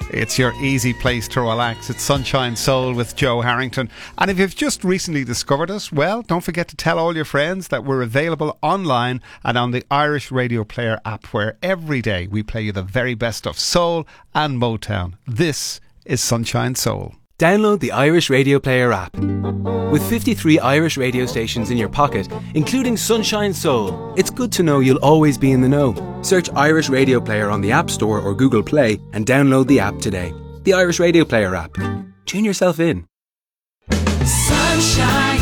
It's your easy place to relax. It's Sunshine Soul with Joe Harrington. And if you've just recently discovered us, well, don't forget to tell all your friends that we're available online and on the Irish Radio Player app, where every day we play you the very best of soul and Motown. This is Sunshine Soul. Download the Irish Radio Player app. With 53 Irish radio stations in your pocket, including Sunshine Soul, it's good to know you'll always be in the know. Search Irish Radio Player on the App Store or Google Play and download the app today. The Irish Radio Player app. Tune yourself in. Sunshine.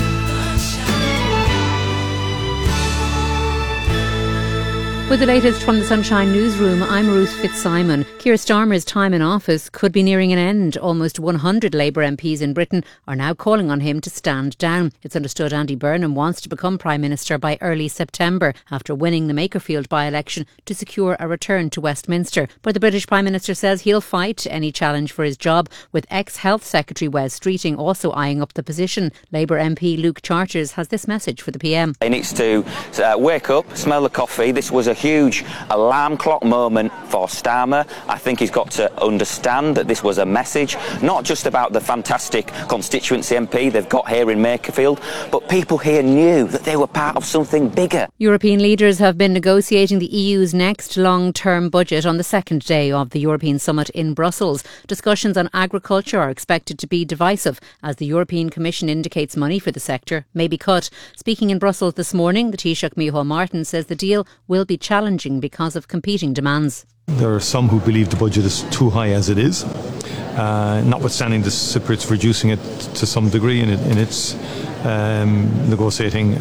With the latest from the Sunshine Newsroom, I'm Ruth Fitzsimon. Keir Starmer's time in office could be nearing an end. Almost 100 Labour MPs in Britain are now calling on him to stand down. It's understood Andy Burnham wants to become Prime Minister by early September after winning the Makerfield by-election to secure a return to Westminster. But the British Prime Minister says he'll fight any challenge for his job, with ex-Health Secretary Wes Streeting also eyeing up the position. Labour MP Luke Charters has this message for the PM. He needs to wake up, smell the coffee. This was a huge alarm clock moment for Starmer. I think he's got to understand that this was a message, not just about the fantastic constituency MP they've got here in Makerfield, but people here knew that they were part of something bigger. European leaders have been negotiating the EU's next long-term budget on the second day of the European summit in Brussels. Discussions on agriculture are expected to be divisive as the European Commission indicates money for the sector may be cut. Speaking in Brussels this morning, the Taoiseach Micheál Martin says the deal will be challenging because of competing demands. There are some who believe the budget is too high as it is, notwithstanding the Cypriots reducing it to some degree in its negotiating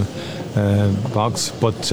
box, but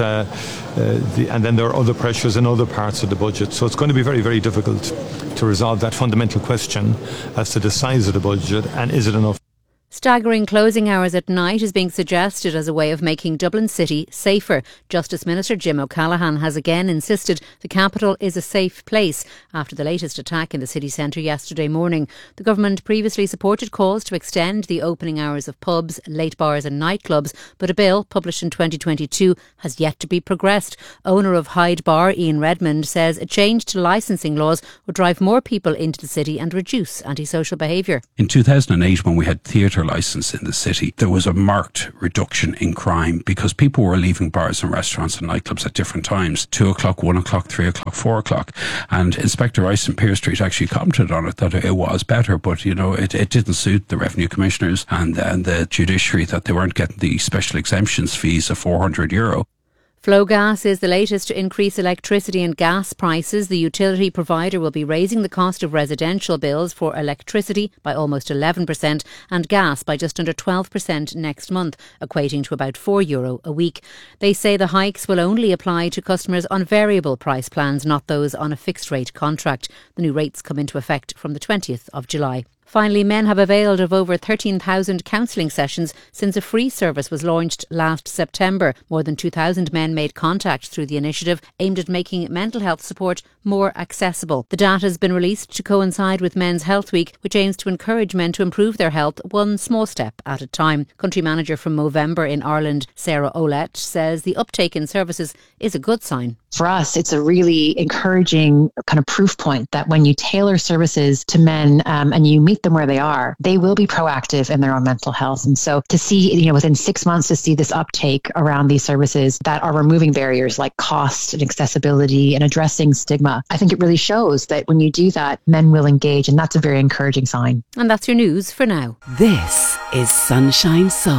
and then there are other pressures in other parts of the budget, so it's going to be very, very difficult to resolve that fundamental question as to the size of the budget and is it enough. Staggering closing hours at night is being suggested as a way of making Dublin City safer. Justice Minister Jim O'Callaghan has again insisted the capital is a safe place after the latest attack in the city centre yesterday morning. The government previously supported calls to extend the opening hours of pubs, late bars and nightclubs, but a bill published in 2022 has yet to be progressed. Owner of Hyde Bar, Ian Redmond, says a change to licensing laws would drive more people into the city and reduce antisocial behaviour. In 2008, when we had theatre licence in the city, there was a marked reduction in crime because people were leaving bars and restaurants and nightclubs at different times, 2 o'clock, 1 o'clock, 3 o'clock, 4 o'clock. And Inspector Rice in Pearse Street actually commented on it that it was better, but it didn't suit the revenue commissioners and the judiciary that they weren't getting the special exemptions fees of €400. Flowgas is the latest to increase electricity and gas prices. The utility provider will be raising the cost of residential bills for electricity by almost 11% and gas by just under 12% next month, equating to about €4 a week. They say the hikes will only apply to customers on variable price plans, not those on a fixed rate contract. The new rates come into effect from the 20th of July. Finally, men have availed of over 13,000 counselling sessions since a free service was launched last September. More than 2,000 men made contact through the initiative aimed at making mental health support more accessible. The data has been released to coincide with Men's Health Week, which aims to encourage men to improve their health one small step at a time. Country manager from Movember in Ireland, Sarah Olette, says the uptake in services is a good sign. For us, it's a really encouraging kind of proof point that when you tailor services to men and you meet them where they are, they will be proactive in their own mental health. And so to see, within 6 months to see this uptake around these services that are removing barriers like cost and accessibility and addressing stigma, I think it really shows that when you do that, men will engage, and that's a very encouraging sign. And that's your news for now. This is Sunshine Soul.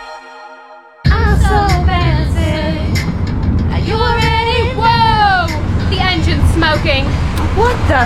I'm so fancy. Are you ready? Whoa! The engine's smoking. What the?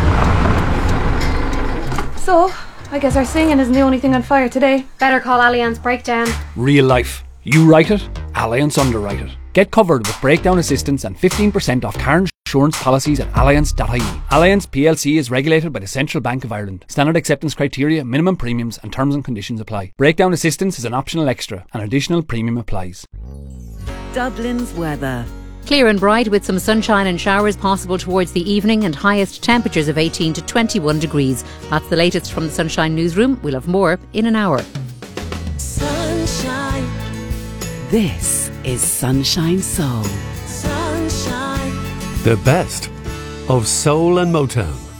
So, I guess our singing isn't the only thing on fire today. Better call Allianz Breakdown. Real life. You write it, Allianz underwrite it. Get covered with breakdown assistance and 15% off car insurance policies at allianz.ie. Allianz PLC is regulated by the Central Bank of Ireland. Standard acceptance criteria, minimum premiums and terms and conditions apply. Breakdown assistance is an optional extra. An additional premium applies. Dublin's weather. Clear and bright with some sunshine and showers possible towards the evening and highest temperatures of 18 to 21 degrees. That's the latest from the Sunshine Newsroom. We'll have more in an hour. Sunshine. This is Sunshine Soul. Sunshine. The best of soul and Motown.